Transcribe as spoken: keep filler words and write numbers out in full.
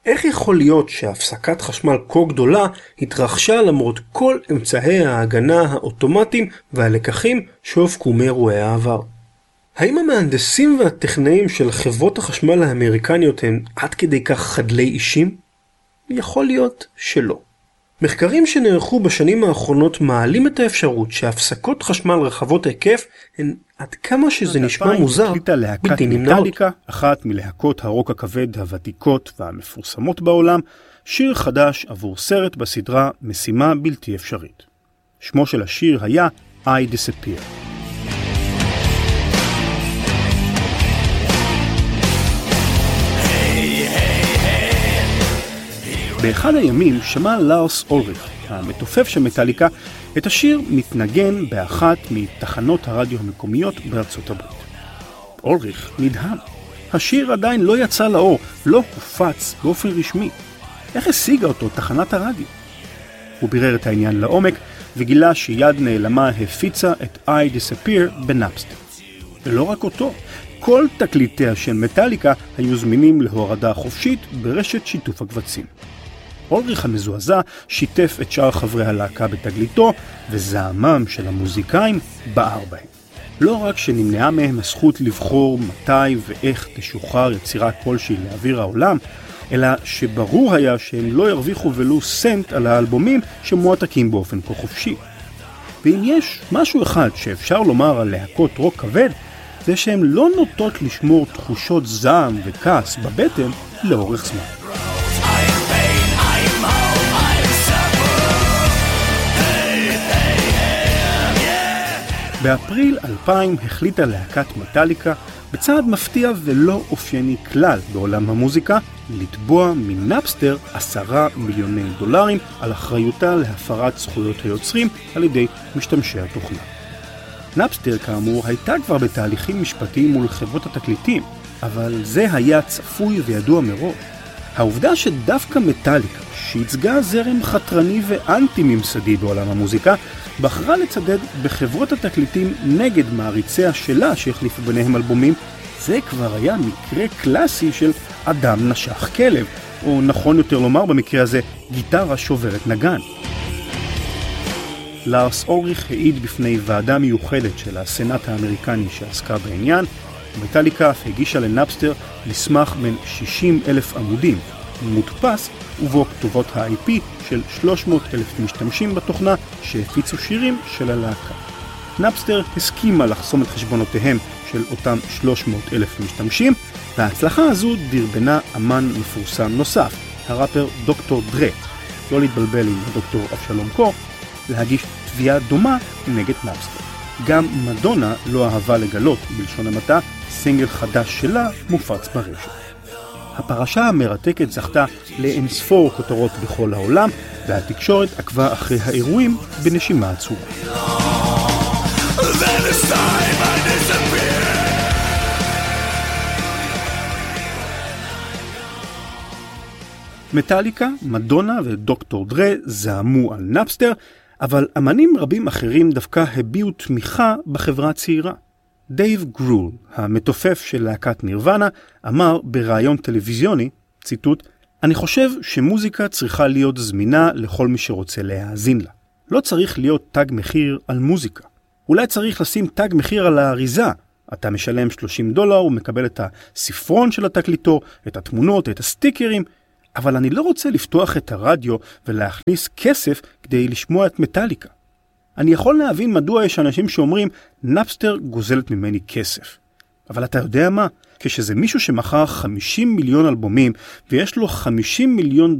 איך יכול להיות שהפסקת חשמל כה גדולה התרחשה למרות כל אמצעי ההגנה האוטומטיים והלקחים שהופקו מאירועי העבר? האם המהנדסים והטכנאים של חברות החשמל האמריקניות הם עד כדי כך חדלי אישים? יכול להיות שלא. מחקרים שנערכו בשנים האחרונות מעלים את האפשרות שהפסקות חשמל רחבות היקף הן עד כמה שזה נשמע מוזר, בלתי נמנעות. מטאליקה, אחת מלהקות הרוק הכבד הוותיקות והמפורסמות בעולם, שיר חדש עבור סרט בסדרה משימה בלתי אפשרית. שמו של השיר היה I Disappear. באחד הימים שמע לארס אולריך, המתופף של מטאליקה, את השיר מתנגן באחת מתחנות הרדיו המקומיות בארצות הברית. אולריך נדהם. השיר עדיין לא יצא לאור, לא הופץ באופן רשמי. איך השיגה אותו תחנת הרדיו? הוא בירר את העניין לעומק וגילה שיד נעלמה הפיצה את I Disappear בנאפסטר. ולא רק אותו, כל תקליטיה של מטאליקה היו זמינים להורדה חופשית ברשת שיתוף הקבצים. אולריך המזועזע שיתף את שאר חברי הלהקה בתגליתו, וזעמם של המוזיקאים בער בהם. לא רק שנמנעה מהם הזכות לבחור מתי ואיך תשוחרר יצירה כלשהי לאוויר העולם, אלא שברור היה שהם לא ירוויחו ולו סנט על האלבומים שמועתקים באופן כה חופשי. ואם יש משהו אחד שאפשר לומר על להקות רוק כבד, זה שהן לא נוטות לשמור תחושות זעם וכעס בבטן לאורך זמן. באפריל אלפיים החליטה להקת מטאליקה, בצעד מפתיע ולא אופייני כלל בעולם המוזיקה, לתבוע מנאפסטר עשרה מיליוני דולרים על אחריותה להפרת זכויות היוצרים על ידי משתמשי התוכנה. נאפסטר כאמור הייתה כבר בתהליכים משפטיים מול חברות התקליטים, אבל זה היה צפוי וידוע מראש. העובדה שדווקא מטאליקה, שייצגה זרם חתרני ואנטי ממסדי בעולם המוזיקה, בחרה לצדד בחברות התקליטים נגד מעריציה שלה שהחליפו ביניהם אלבומים, זה כבר היה מקרה קלאסי של אדם נשך כלב, או נכון יותר לומר במקרה הזה, גיטרה שוברת נגן. לארס אולריך העיד בפני ועדה מיוחדת של הסנאט האמריקני שעסקה בעניין, ומטאליקה אף הגישה לנאפסטר מסמך בין שישים אלף עמודים, מודפס ובו כתובות ה-איי פי של שלוש מאות אלף משתמשים בתוכנה שהפיצו שירים של הלהקה. נאפסטר הסכימה לחסום את חשבונותיהם של אותם שלוש מאות אלף משתמשים, וההצלחה הזו דרבנה אמן מפורסם נוסף, הראפר דוקטור דרה, לא להתבלבל עם דוקטור אבשלום קור, להגיש תביעה דומה נגד נאפסטר. גם מדונה לא אהבה לגלות, בלשון המעטה, סינגל חדש שלה מופץ ברשת. הפרשה המרתקת זכתה לאינספור כותרות בכל העולם, והתקשורת עקבה אחרי האירועים בנשימה עצומה. מטאליקה, מדונה ודוקטור דרה זעמו על נאפסטר, אבל אמנים רבים אחרים דווקא הביעו תמיכה בחברה הצעירה. דייב גרול, המתופף של להקת נירוונה, אמר בראיון טלוויזיוני, ציטוט, אני חושב שמוזיקה צריכה להיות זמינה לכל מי שרוצה להאזין לה. לא צריך להיות תג מחיר על מוזיקה. אולי צריך לשים תג מחיר על האריזה. אתה משלם שלושים דולר ומקבל את הספרון של התקליטור, את התמונות, את הסטיקרים, אבל אני לא רוצה לפתוח את הרדיו ולהכניס כסף כדי לשמוע את מטאליקה. אני יכול להבין מדוע יש אנשים שאומרים, נאפסטר גוזלת ממני כסף. אבל אתה יודע מה? כשזה מישהו שמכר חמישים מיליון אלבומים, ויש לו חמישים מיליון